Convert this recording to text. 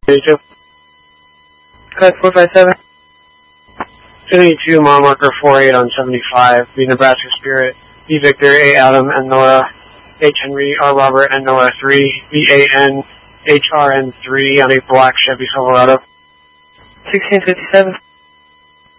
72. Code 457. 72, mile marker 48 on 75, B Nebraska Spirit, B Victor, A Adam, and Nora, H Henry, R Robert, and Nora 3, VAN, HRN 3 on a black Chevy Silverado. 1657.